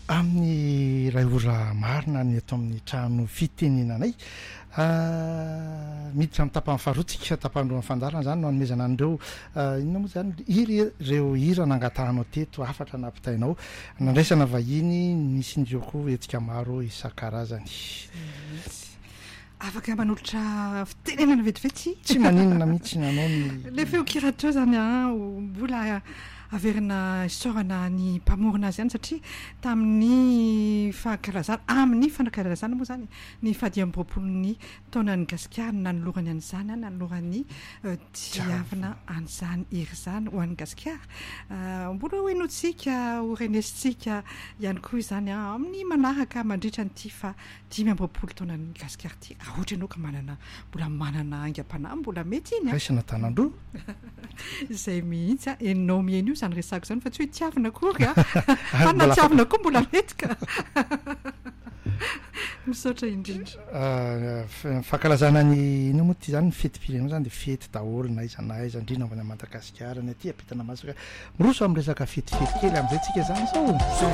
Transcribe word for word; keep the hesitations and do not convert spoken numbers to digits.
amin'ny ray ora marina ny ato amin'ny trano fitenenanay miditra amin'ny tapany faharoatsika tapandroany fandarana zany no anomezana an'ireo inona moa zany iry ireo hira nangatahanao teto afatra nampitainao nandraisana vahiny nisy indreo koa etsika maro isan-karazany afaka manolotra fitenenana vetivety tsy maninona mihitsy nanao ny le feokiratreo zany a mbola averina isorana ny mpamorona azy ihany satria tamin'ny fankalazana amin'ny fankalazana moa zany ny fady amby roapolo ny taonan'ny gasikara nanolorany an'izany a nanolorany diavina an'izany iry zany ho an'ny gasikara mbola hoenotsika ho renesitsika ihany koa izany a amin'ny manaraka mandritra nyty fa dimy amby roapolo taonan'ny gasikara ty raha ohatra ianao ka manana mbola manana aingam-panahy mbola mety iny raisana tanandroa izay mihitsy a enao mihaino io zany resako zany fa tsy hoe tiavina kory a fa na tiavina koa mbola mety ka misaotra indrindra fankalazana ny ino moa ty zany ny fetim-pirenena zany de fety daholo na iza na iza indrindra avy any Madagasikara ny aty apitana masaka miroso amin'ny resaka fetifety kely amin'izay tsika zany zao